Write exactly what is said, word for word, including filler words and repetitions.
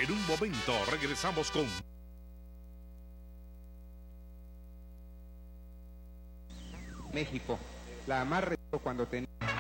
En un momento regresamos con... México, la más cuando tenía...